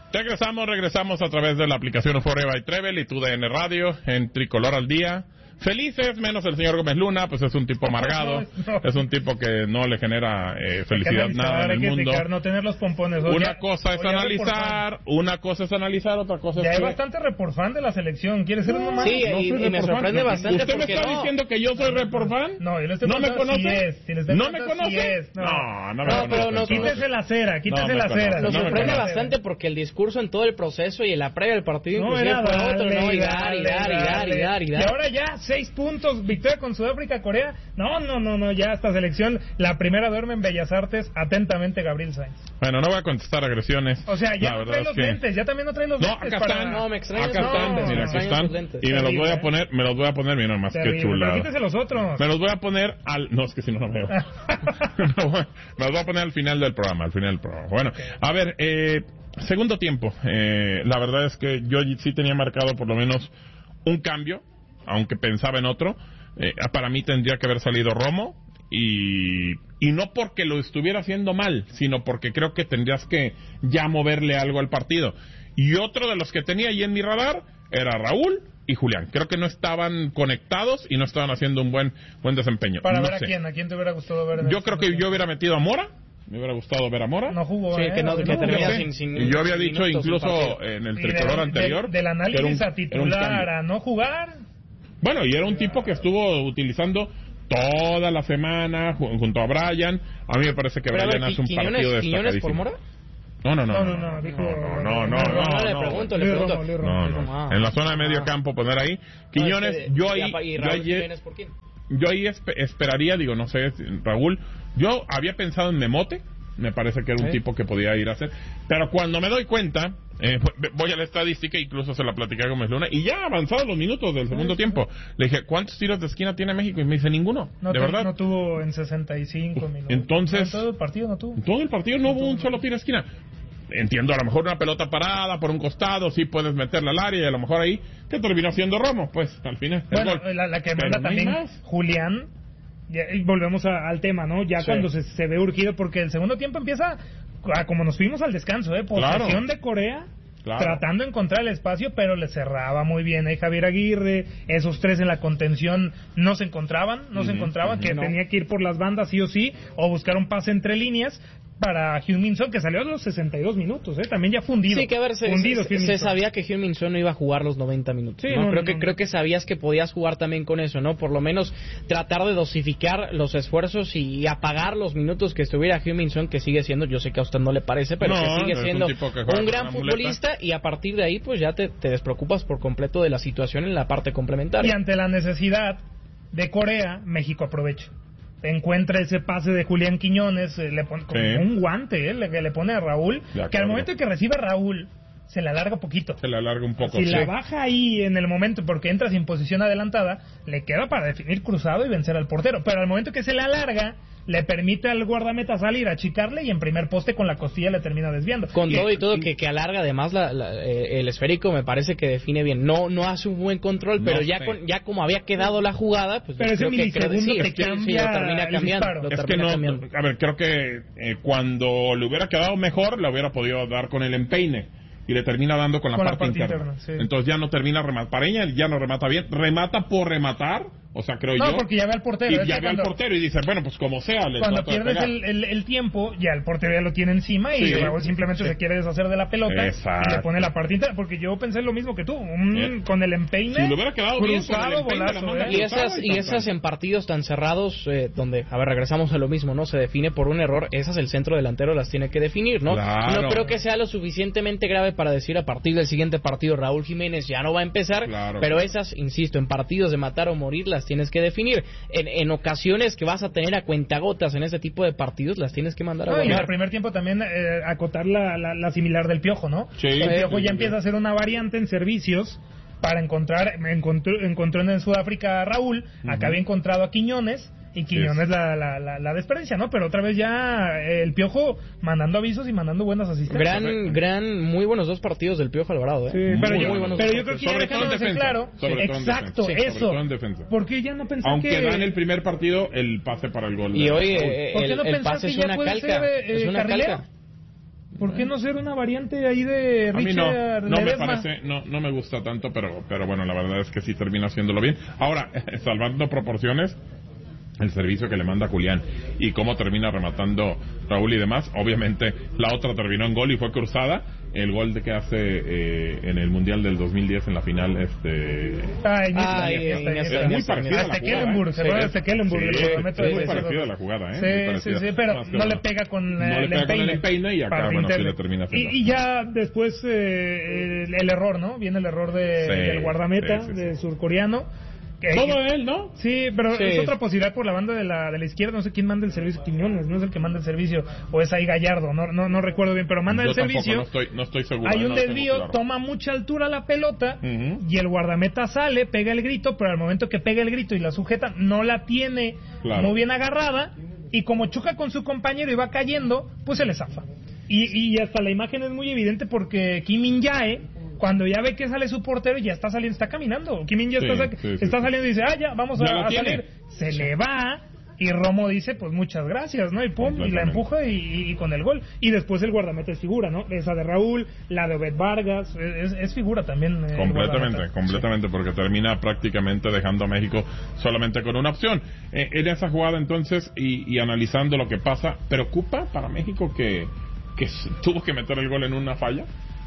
Regresamos a través de la aplicación Euphoria by Trevel y TUDN Radio en Tricolor al Día. Felices, menos el señor Gómez Luna, pues es un tipo amargado, es un tipo que no le genera felicidad nada en el mundo. No tener los pompones. Una cosa es analizar, otra cosa es... Ya hay bastante reporfan de la selección, ¿quiere ser uno más? Sí, y me sorprende bastante. ¿Usted me está diciendo que yo soy reporfan? No, yo le estoy ¿No me conoce? ¿No me conoce? No me conoce. Pero quítese la cera, Nos sorprende bastante porque el discurso en todo el proceso y en la previa del partido inclusive fue otro, ¿no? Y dar. Y ahora ya 6 puntos, victoria con Sudáfrica, Corea. No, ya esta selección, la primera duerme en Bellas Artes. Atentamente, Gabriel Sainz. Bueno, no voy a contestar agresiones. O sea, ya no trae los lentes, ya también no trae los lentes. Acá están. No, me extraña. Acá están, mira, aquí están. Y me los voy a poner, mira nomás, qué chulada. Quítese los otros. Me los voy a poner no, es que si no veo. Me los voy a poner al final del programa, Bueno, a ver, segundo tiempo. La verdad es que yo sí tenía marcado por lo menos un cambio, aunque pensaba en otro. Para mí tendría que haber salido Romo, y no porque lo estuviera haciendo mal, sino porque creo que tendrías que ya moverle algo al partido. Y otro de los que tenía ahí en mi radar era Raúl y Julián. Creo que no estaban conectados y no estaban haciendo un buen desempeño. Para ver a quién te hubiera gustado ver. Yo creo que yo hubiera metido a Mora. Me hubiera gustado ver a Mora. No jugó, sí, que termina sin y yo había dicho incluso en el tricolor anterior del análisis a titular a no jugar. Bueno, y era un tipo que estuvo utilizando toda la semana junto a Brian. A mí me parece que Brian hace un partido destacadísimo. ¿Quiñones por Mora? No. No. Le pregunto. No. En la zona de medio campo poner ahí. Quiñones, yo ahí... ¿Quiñones por quién? Yo ahí esperaría, no sé, Raúl. Yo había pensado en Memote. Me parece que era un tipo que podía ir a hacer. Pero cuando me doy cuenta, voy a la estadística, incluso se la platicé a Gómez Luna, y ya avanzados los minutos del segundo tiempo, le dije, ¿cuántos tiros de esquina tiene México? Y me dice, ninguno. ¿De verdad? No tuvo en 65 minutos. Entonces, todo el partido no tuvo. Todo el partido no hubo un solo tiro de esquina. Entiendo, a lo mejor una pelota parada por un costado, sí puedes meterla al área, y a lo mejor ahí te terminó siendo Romo, pues, al final. Bueno, la que manda también Julián. Y volvemos al tema, ¿no? Ya cuando se ve urgido, porque el segundo tiempo empieza como nos fuimos al descanso, posesión de Corea, tratando de encontrar el espacio, pero le cerraba muy bien ahí Javier Aguirre. Esos tres en la contención no se encontraban, que tenía que ir por las bandas sí o sí, o buscar un pase entre líneas para Heung-min Son, que salió a los 62 minutos, también ya fundido. Sí, que a ver, se sabía que Heung-min Son no iba a jugar los 90 minutos. Sí, ¿no? Creo que sabías que podías jugar también con eso, ¿no? Por lo menos tratar de dosificar los esfuerzos y apagar los minutos que estuviera Heung-min Son, que sigue siendo, yo sé que a usted no le parece, pero que sigue siendo un gran futbolista, y a partir de ahí pues ya te despreocupas por completo de la situación en la parte complementaria. Y ante la necesidad de Corea, México aprovecha. Encuentra ese pase de Julián Quiñones, le pone como un guante, que le pone a Raúl, que al momento que recibe Raúl se le alarga poquito. Se le alarga un poco. Si la baja ahí en el momento, porque entra sin posición adelantada, le queda para definir cruzado y vencer al portero. Pero al momento que se le alarga, le permite al guardameta salir, achicarle, y en primer poste con la costilla le termina desviando. Con todo y todo que alarga además el esférico, me parece que define bien. No hace un buen control, pero ya como había quedado la jugada, pues pero creo que te cambia lo termina cambiando. A ver, creo que cuando le hubiera quedado mejor, le hubiera podido dar con el empeine, y le termina dando con la parte interna. Sí. Entonces ya no termina Pareña ya no remata bien, remata por rematar, o sea, creo yo. No, porque ya ve al portero. Y ya ve al portero y dice, bueno, pues como sea. Cuando pierdes el tiempo, ya el portero ya lo tiene encima, y luego simplemente se quiere deshacer de la pelota. Exacto. Y le pone la parte interna, porque yo pensé lo mismo que tú, con el empeine. Si le hubiera quedado bien, cruzado, golazo, y esas en partidos tan cerrados, donde, a ver, regresamos a lo mismo, ¿no? Se define por un error, esas el centro delantero las tiene que definir, ¿no? Claro. No creo que sea lo suficientemente grave para decir a partir del siguiente partido Raúl Jiménez ya no va a empezar, pero esas, insisto, en partidos de matar o morir las tienes que definir. En ocasiones que vas a tener a cuentagotas en ese tipo de partidos, las tienes que mandar a guardar. Y en el primer tiempo también acotar la similar del Piojo, ¿no? Sí, el Piojo ya empieza a hacer una variante en servicios para encontró en Sudáfrica a Raúl, acá había encontrado a Quiñones, y Quiñones la desperdicia, ¿no? Pero otra vez ya el Piojo mandando avisos y mandando buenas asistencias. Muy buenos dos partidos del Piojo Alvarado, Sí, pero yo creo que ya dejándose claro, exacto, eso. Porque ya no pensé aunque da en el primer partido el pase para el gol. Y hoy el pase es una calca. Es una calca. ¿Por qué no ser una variante ahí de Richard? A mí no me parece, no me gusta tanto, pero bueno, la verdad es que sí termina haciéndolo bien. Ahora, salvando proporciones, el servicio que le manda Julián y cómo termina rematando Raúl y demás, obviamente la otra terminó en gol y fue cruzada. El gol de que hace en el Mundial del 2010 en la final es muy parecido a la jugada. Hasta Kellenburg, es muy parecido a la jugada, sí, pero no le pega con el empeine y acá, bueno, sí le termina haciendo. Y ya después el error, ¿no? Viene el error del guardameta, del surcoreano. Todo él, ¿no? Sí, pero es otra posibilidad por la banda de la izquierda. No sé quién manda el servicio. Quiñones, no es el que manda el servicio. O es ahí Gallardo, no recuerdo bien, pero manda el servicio. No estoy seguro. Hay un desvío, toma mucha altura la pelota y el guardameta sale, pega el grito, pero al momento que pega el grito y la sujeta, no la tiene muy bien agarrada. Y como choca con su compañero y va cayendo, pues se le zafa. Y hasta la imagen es muy evidente porque Kim Min-jae, cuando ya ve que sale su portero, ya está saliendo, está caminando. Kim Min-jae está saliendo y dice, ya, vamos a salir. Se le va y Romo dice, pues muchas gracias, ¿no? Y pum, y la empuja y con el gol. Y después el guardameta es figura, ¿no? Esa de Raúl, la de Obed Vargas, es figura también. Completamente, porque termina prácticamente dejando a México solamente con una opción. En esa jugada entonces, y analizando lo que pasa, ¿preocupa para México que tuvo que meter el gol en una falla?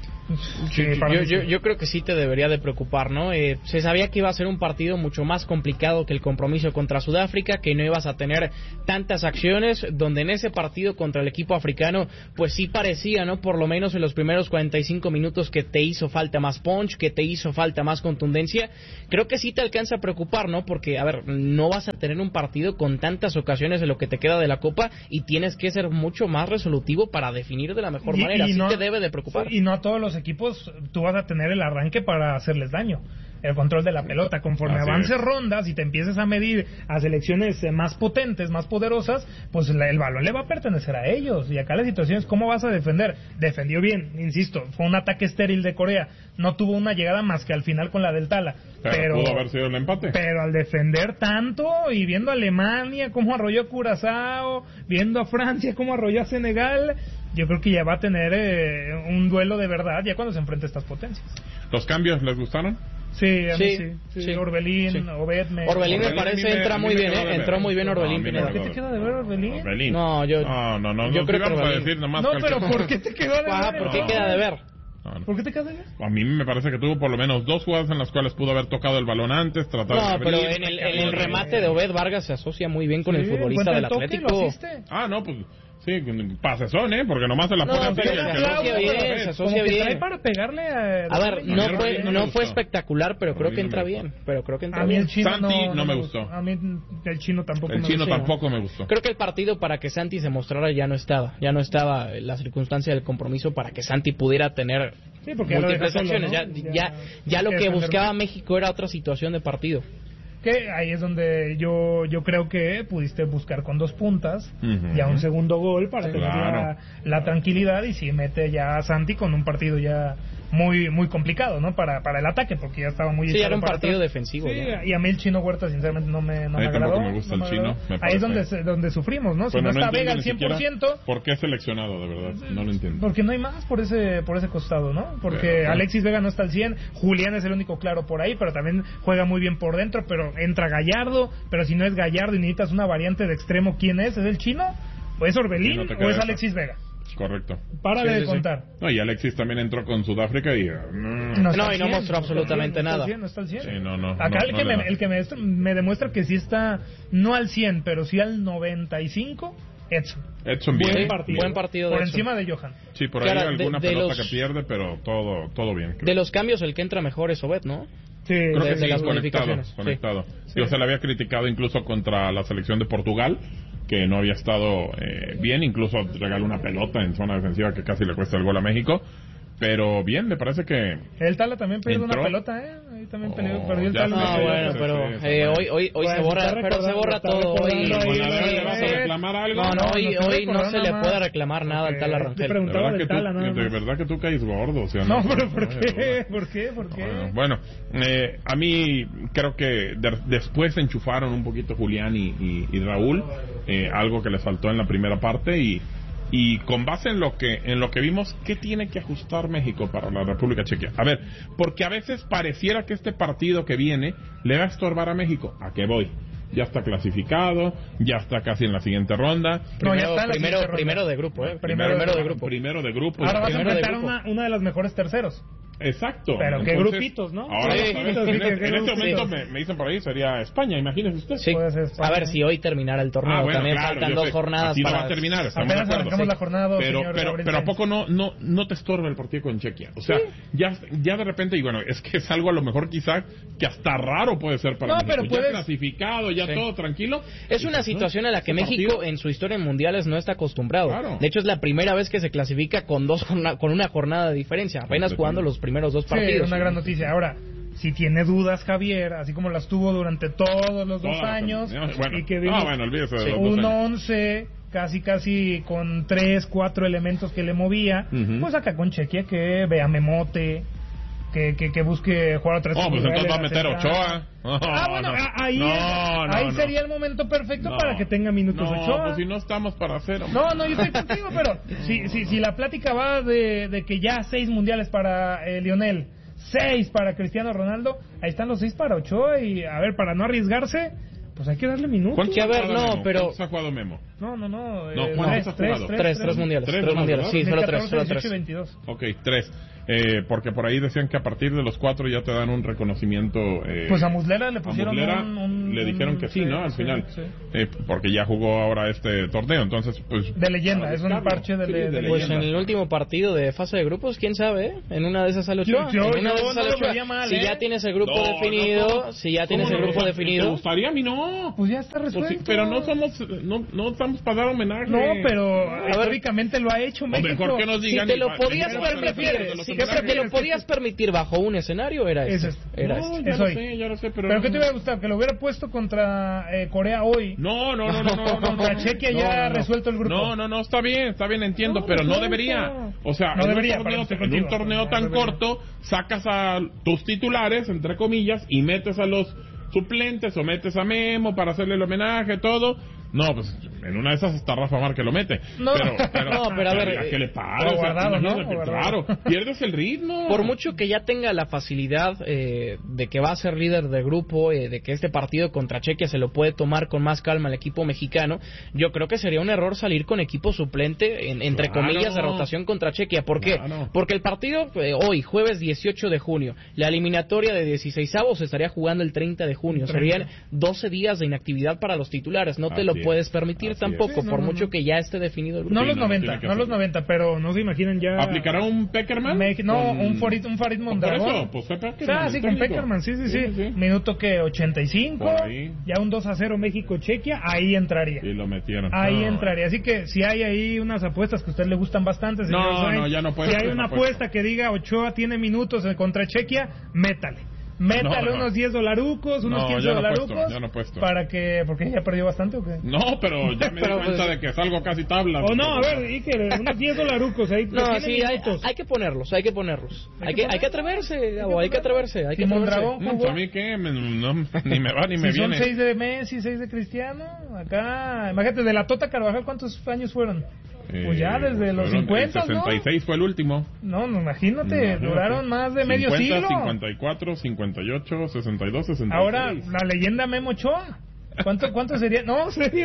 Sí, yo creo que sí te debería de preocupar, ¿no? Se sabía que iba a ser un partido mucho más complicado que el compromiso contra Sudáfrica, que no ibas a tener tantas acciones, donde en ese partido contra el equipo africano, pues sí parecía, ¿no? Por lo menos en los primeros 45 minutos que te hizo falta más punch, que te hizo falta más contundencia. Creo que sí te alcanza a preocupar, ¿no? Porque, a ver, no vas a tener un partido con tantas ocasiones en lo que te queda de la Copa y tienes que ser mucho más resolutivo para definir de la mejor manera. Sí te debe de preocupar. Y no a todos los equipos tú vas a tener el arranque para hacerles daño. El control de la pelota, conforme avances rondas y te empieces a medir a selecciones más potentes, más poderosas, pues el balón le va a pertenecer a ellos. Y acá la situación es cómo vas a defender. Defendió bien, insisto, fue un ataque estéril de Corea, no tuvo una llegada más que al final con la del Tala, pero pudo haber sido el empate. Pero al defender tanto y viendo a Alemania cómo arrolló a Curazao, viendo a Francia cómo arrolló a Senegal, yo creo que ya va a tener un duelo de verdad ya cuando se enfrente a estas potencias. ¿Los cambios les gustaron? Sí, a mí sí. Orbelín, Obed Orbelín me parece entra muy bien, entró muy bien Orbelín. ¿Por qué te queda de ver Orbelín? No, yo creo que Orbelín. No, pero ¿por qué te quedó de ver? ¿Por qué queda de ver? ¿Por qué te queda de ver? A mí me parece que tuvo por lo menos 2 jugadas en las cuales pudo haber tocado el balón antes, tratar de abrir. Pero en el remate de Obed Vargas se asocia muy bien con el futbolista del Atlético. No, pues sí, pasezón, porque nomás se la pone así. Se asocia bien. Trae para pegarle a ver, no fue espectacular, pero creo que entra bien. A mí el chino Santi no me gustó. A mí el chino tampoco me gustó. Creo que el partido para que Santi se mostrara ya no estaba la circunstancia del compromiso para que Santi pudiera tener múltiples acciones. Ya lo que buscaba México era otra situación de partido. Que ahí es donde yo creo que pudiste buscar con 2 puntas ya un segundo gol para tener la tranquilidad, y si mete ya a Santi con un partido ya muy complicado, ¿no? Para el ataque, porque ya estaba muy echado. Sí, era un partido defensivo. Sí, y a mí el Chino Huerta sinceramente no me agradó. Me gusta el Chino. Ahí es donde sufrimos, ¿no? Si no está Vega al 100%. ¿Por qué seleccionado, de verdad? No lo entiendo. Porque no hay más por ese costado, ¿no? Porque Alexis Vega no está al 100, Julián es el único claro por ahí, pero también juega muy bien por dentro, pero entra Gallardo, pero si no es Gallardo y necesitas una variante de extremo, ¿quién es? ¿Es el Chino? ¿O es Orbelín? ¿O es Alexis Vega? Correcto. Párale de contar. No, y Alexis también entró con Sudáfrica y no mostró absolutamente nada. No está al 100. Sí, Acá el que me demuestra que sí está no al 100, pero sí al 95, Edson bien. Buen partido por de encima de Johan. Sí, por ahí alguna pelota que pierde, pero todo bien. De los cambios el que entra mejor es Obed, ¿no? Sí, creo que de las conectado. Yo se le había criticado incluso contra la selección de Portugal, que no había estado bien, incluso regaló una pelota en zona defensiva que casi le cuesta el gol a México. Pero bien, me parece que el Tala también perdió una pelota, ahí también perdió el Tala. Bueno, pero hoy se borra todo. Hoy ¿le vas a reclamar algo? Hoy no se le puede reclamar nada al Tala Rangel. De verdad que tú caes gordo, o sea, no, pero ¿por qué? ¿Por qué? Bueno, a mí creo que después enchufaron un poquito Julián y Raúl, algo que les faltó en la primera parte, y y con base en lo que vimos, ¿qué tiene que ajustar México para la República Checa? A ver, porque a veces pareciera que este partido que viene le va a estorbar a México. ¿A qué voy? Ya está clasificado, ya está casi en la siguiente ronda. Primero de grupo, Primero de grupo. Ahora vas a enfrentar una de las mejores terceros. Exacto. Pero entonces, qué grupitos, ¿no? Ahora, en este momento me dicen por ahí, sería España, imagínese usted. Sí. A ver, si hoy terminara el torneo, también claro, faltan 2 jornadas así para... no va a terminar, estamos apenas de acuerdo. la jornada 2, pero ¿a poco no te estorba el partido con Chequia? O sea, ya de repente, y bueno, es que es algo a lo mejor quizá que hasta raro puede ser para México. Pero ya clasificado, ya todo tranquilo. Es una situación a la que México en su historia en mundiales no está acostumbrado. Claro. De hecho, es la primera vez que se clasifica con una jornada de diferencia, apenas jugando los primeros 2 partidos. Una gran noticia. Ahora, si tiene dudas Javier, así como las tuvo durante todos los 2 años, y que vimos olvídese de los 2 años. 11 casi con 3-4 elementos que le movía, pues acá con Chequia que vea Memote, que busque jugar otra vez. Pues entonces va a meter Ochoa. Ahí sería el momento perfecto para que tenga minutos Ochoa. Pues si no estamos para hacer. No, yo estoy contigo, pero si la plática va de que ya 6 mundiales para Lionel, 6 para Cristiano Ronaldo, ahí están los 6 para Ochoa, y a ver, para no arriesgarse, pues hay que darle minutos. Porque a ver, pero... ¿Cuántos ha jugado Memo? No. ¿Cuántos ha jugado? 3 mundiales. 3 mundiales, sí, solo 3. 22. Ok, 3. Porque por ahí decían que a partir de los 4 ya te dan un reconocimiento. Pues a Muslera le pusieron le dijeron que sí, ¿no? Al final. Porque ya jugó ahora este torneo, entonces pues... De leyenda, es un parche de leyenda. Pues en el último partido de fase de grupos, quién sabe, en una de esas sale Ochoa. Si ya tienes el grupo definido, ¿Te gustaría? A mí no. Pues ya está resuelto. Pues, pero no estamos para dar homenaje. No, pero históricamente lo ha hecho México. Mejor que nos digan. Si te lo podías permitir, te lo podías permitir bajo un escenario, era este. Ya lo sé, pero ¿qué te hubiera gustado? Que lo hubiera puesto contra Corea hoy. No. Contra Chequia ya ha resuelto el grupo. No, está bien, entiendo, pero no debería. O sea, en un torneo tan corto, sacas a tus titulares, entre comillas, y metes a los suplentes o metes a Memo para hacerle el homenaje, todo. No, pues en una de esas está Rafa Mar que lo mete. Pero a ver, ¿qué le pasa? Claro, pierdes el ritmo. Por mucho que ya tenga la facilidad de que va a ser líder de grupo, de que este partido contra Chequia se lo puede tomar con más calma el equipo mexicano, yo creo que sería un error salir con equipo suplente, entre comillas, de rotación contra Chequia. ¿Por qué? Porque el partido hoy, jueves 18 de junio, la eliminatoria de 16avos se estaría jugando el 30 de junio. Serían 12 días de inactividad para los titulares. No te lo puedes permitir tampoco, mucho que ya esté definido el grupo. No los 90, pero no se imaginan ya... ¿Aplicará un Peckerman? Un Farid Mondragón. Por eso, pues fue Peckerman. Sí, con Peckerman, sí. Minuto que 85, ya un 2-0 México-Chequia, ahí entraría. Y lo metieron. Ahí entraría. Así que si hay ahí unas apuestas que a usted le gustan bastante, señor ya no puede. Si hay una apuesta que diga Ochoa tiene minutos contra Chequia, métale unos $10, unos $15 ya no puesto. Para que, porque ya perdió bastante o qué. No, pero ya me di cuenta de que salgo casi tablas. A ver, unos $10 ahí. No, sí, hay que ponerlos. Hay que atreverse, hay que atreverse. ¿A mí qué? Ni me va ni me viene. Son 6 de Messi, 6 de Cristiano. Acá, imagínate, de la Tota Carvajal, ¿cuántos años fueron? Pues ya desde los 50, 66 fue el último. No, imagínate, duraron más de medio siglo. 54, 58, 62, 66. Ahora, la leyenda Memo Ochoa. ¿Cuánto sería? No, serio,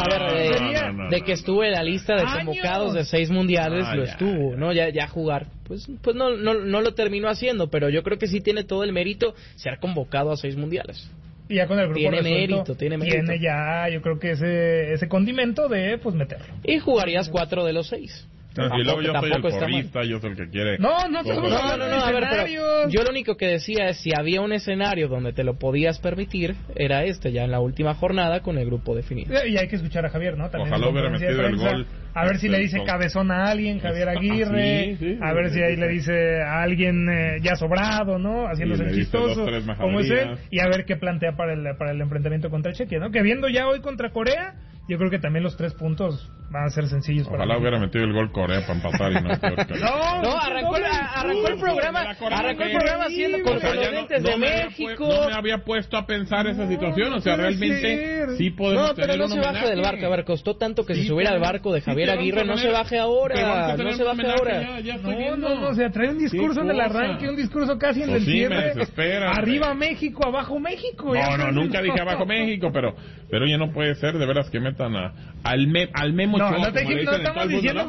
de que estuvo en la lista de convocados de 6 mundiales, lo estuvo, ¿no? Ya jugar. Pues no lo terminó haciendo, pero yo creo que sí tiene todo el mérito ser convocado a 6 mundiales. Y ya con el grupo tiene mérito. Tiene ya, yo creo que ese condimento de, meterlo. Y jugarías 4 de los 6. Y luego yo soy el porrista, yo soy el que quiere. No, a ver, pero yo lo único que decía es si había un escenario donde te lo podías permitir, era ya en la última jornada con el grupo definido. Y hay que escuchar a Javier, ¿no? También ojalá hubiera metido el gol. A ver si le dice cabezón a alguien, Javier Aguirre. A ver si ahí le dice a alguien ya sobrado, ¿no? Haciéndose el chistoso, como es él. Y a ver qué plantea para el enfrentamiento contra Chequia, ¿no? Que viendo ya hoy contra Corea, yo creo que también los 3 puntos van a ser sencillos. Ojalá hubiera metido el gol Corea para empatar y no. Arrancó el programa haciendo con los lentes de México. No me había puesto a pensar esa situación, o sea, realmente sí podemos tener pero no se baja del barco. A ver, costó tanto que se subiera al barco de Javier Aguirre, no se baje ahora. No se baje ahora. No, o sea, trae un discurso en el arranque, un discurso casi en el cierre. Arriba México, abajo México. No, nunca dije abajo México, pero ya no puede ser, de veras, que metan al Memo Ochoa. No estamos diciendo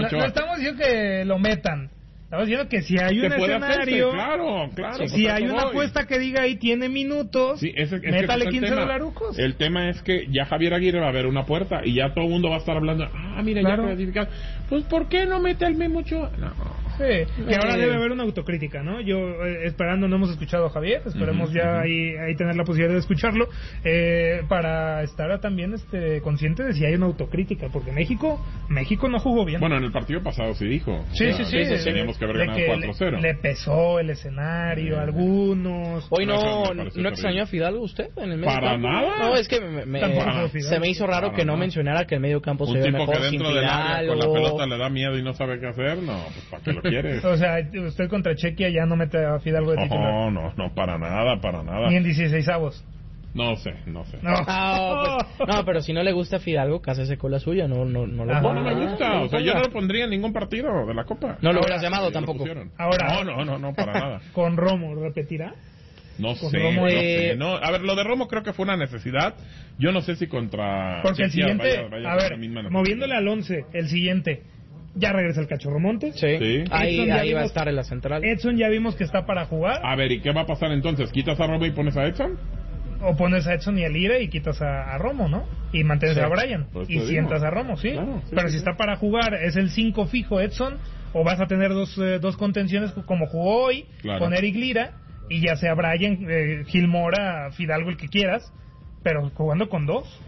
que lo metan. Estamos diciendo que si hay un escenario, claro, si hay una apuesta que diga ahí tiene minutos, métale 15 dolarucos. El tema es que ya Javier Aguirre va a ver una puerta y ya todo el mundo va a estar hablando, mira, ya clasificado. Pues ¿por qué no mete al Memo Ochoa? Sí, que ahora debe haber una autocrítica, ¿no? Yo esperando, no hemos escuchado a Javier, esperemos ya ahí tener la posibilidad de escucharlo, para estar también consciente de si hay una autocrítica, porque México no jugó bien. Bueno, en el partido pasado sí dijo. Sí. Teníamos que haber ganado 4-0. Le pesó el escenario a algunos. Hoy no extrañó a Fidalgo usted en el medio para campo. Nada. No, es que se me hizo raro que no mencionara que el medio campo se ve mejor sin Fidalgo. Un tipo que dentro del área con la pelota le da miedo y no sabe qué hacer, no, pues ¿para qué lo quieres? O sea, usted contra Chequia ya no mete a Fidalgo de titular. No, para nada. Ni en 16avos. No sé. No, pero si no le gusta a Fidalgo, cásese con la suya, no lo ponga. No me gusta, o sea, yo no lo pondría en ningún partido de la Copa. No lo hubieras llamado tampoco. Ahora, no, para nada. ¿Con Romo repetirá? No sé. No, a ver, lo de Romo creo que fue una necesidad. Yo no sé si contra... Porque el siguiente, moviéndole al 11, el siguiente... Ya regresa el Cachorro Montes. Sí. Ahí va a estar en la central. Edson ya vimos que está para jugar. A ver, ¿y qué va a pasar entonces? ¿Quitas a Romo y pones a Edson? O pones a Edson y a Lira y quitas a Romo, ¿no? Y mantienes a Bryan. Pues y sientas a Romo, ¿sí? Claro, pero si está para jugar, es el 5 fijo Edson, o vas a tener dos contenciones como jugó hoy, con Eric Lira, y ya sea Bryan, Gil Mora, Fidalgo, el que quieras, pero jugando con 2.